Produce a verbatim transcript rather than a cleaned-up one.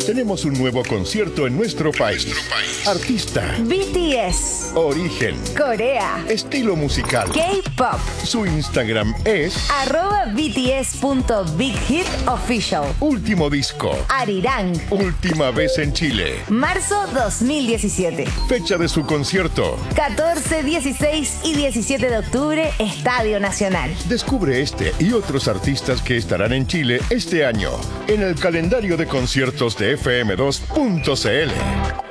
tenemos un nuevo concierto en nuestro país. Artista, B T S, origen, Corea, estilo musical, K-pop. Su Instagram es arroba bts.bighitofficial. último disco, Arirang, última vez en Chile. marzo dos mil diecisiete. Fecha de su concierto, catorce, dieciséis y diecisiete de octubre, Estadio Nacional. Descubre este y otros artistas que estarán en Chile este año en el calendario de conciertos de F M dos punto C L.